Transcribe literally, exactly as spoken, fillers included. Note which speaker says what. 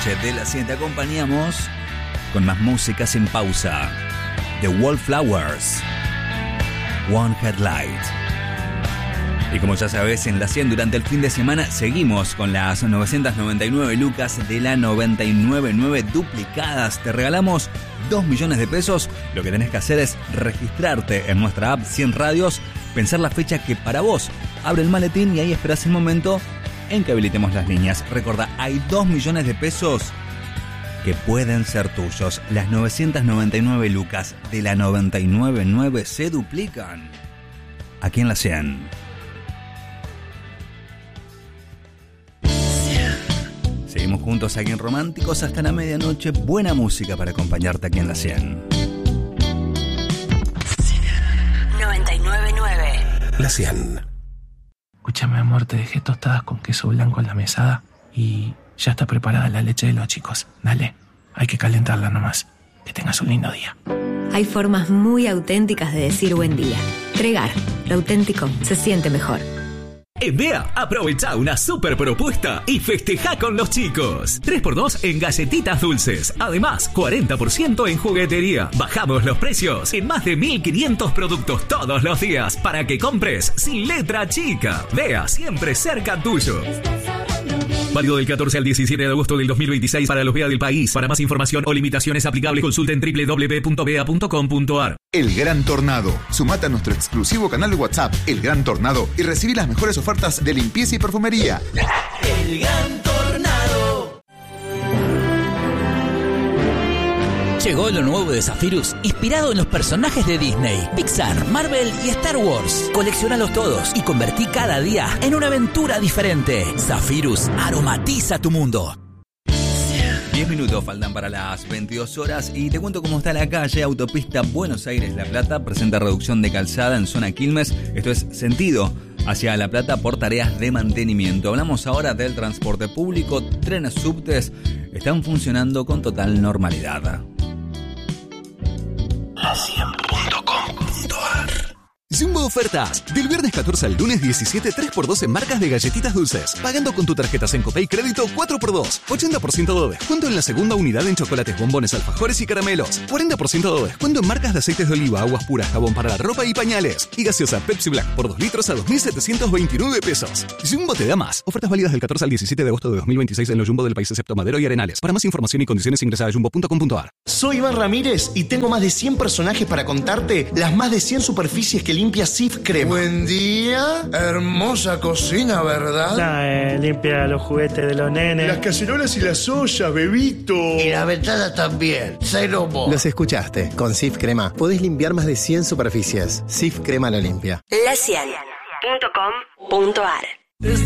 Speaker 1: noche de la cien te acompañamos con más música sin pausa. The Wallflowers, One Headlight. Y como ya sabes, en la cien durante el fin de semana seguimos con las novecientas noventa y nueve lucas de la noventa y nueve nueve duplicadas. Te regalamos dos millones de pesos. Lo que tenés que hacer es registrarte en nuestra app cien Radios, pensar la fecha que para vos abre el maletín y ahí esperás el momento en que habilitemos las líneas. Recordá, hay dos millones de pesos que pueden ser tuyos. Las novecientas noventa y nueve lucas de la noventa y nueve nueve se duplican aquí en la cien. Seguimos juntos aquí en Románticos hasta la medianoche. Buena música para acompañarte aquí en la cien.
Speaker 2: noventa y nueve nueve.
Speaker 3: La cien.
Speaker 4: Escúchame, amor, te dejé tostadas con queso blanco en la mesada y ya está preparada la leche de los chicos. Dale, hay que calentarla nomás. Que tengas un lindo día.
Speaker 5: Hay formas muy auténticas de decir buen día. Tregar, lo auténtico se siente mejor.
Speaker 6: En B E A, aprovecha una super propuesta y festeja con los chicos. tres por dos en galletitas dulces. Además, cuarenta por ciento en juguetería. Bajamos los precios en más de mil quinientos productos todos los días para que compres sin letra chica. B E A, siempre cerca tuyo. Válido del catorce al diecisiete de agosto del dos mil veintiséis para los B E A del país. Para más información o limitaciones aplicables, consulten doble u doble u doble u punto b e a punto com punto a r.
Speaker 7: El Gran Tornado. Sumate a nuestro exclusivo canal de WhatsApp, El Gran Tornado, y recibí las mejores ofertas de limpieza y perfumería.
Speaker 8: El Gran Tornado.
Speaker 9: Llegó lo nuevo de Zephyrus, inspirado en los personajes de Disney, Pixar, Marvel y Star Wars. Coleccionalos todos y convertí cada día en una aventura diferente. Zephyrus aromatiza tu mundo.
Speaker 1: diez minutos faltan para las veintidós horas y te cuento cómo está la calle. Autopista Buenos Aires-La Plata presenta reducción de calzada en zona Quilmes. Esto es sentido hacia La Plata por tareas de mantenimiento. Hablamos ahora del transporte público. Trenes, subtes están funcionando con total normalidad.
Speaker 3: La cien punto com punto a r.
Speaker 10: Jumbo Ofertas. Del viernes catorce al lunes diecisiete, tres por dos en marcas de galletitas dulces. Pagando con tu tarjeta Sencopay Crédito cuatro por dos. ochenta por ciento de descuento en la segunda unidad en chocolates, bombones, alfajores y caramelos. cuarenta por ciento de descuento en marcas de aceites de oliva, aguas puras, jabón para la ropa y pañales. Y gaseosa Pepsi Black por dos litros a dos mil setecientos veintinueve pesos. Jumbo te da más. Ofertas válidas del catorce al diecisiete de agosto de dos mil veintiséis en los Jumbo del país excepto Madero y Arenales. Para más información y condiciones ingresa a jumbo punto com punto a r.
Speaker 11: Soy Iván Ramírez y tengo más de cien personajes para contarte las más de cien superficies que limpia Cif Crema.
Speaker 12: Buen día, hermosa cocina, ¿verdad?
Speaker 13: Nah, eh, limpia los juguetes de los nenes.
Speaker 12: Las cacerolas y las ollas, bebito.
Speaker 14: Y la ventana también, cero mo.
Speaker 15: Los escuchaste, con Cif Crema podés limpiar más de cien superficies. Cif Crema la limpia.
Speaker 2: La cien punto com punto a r.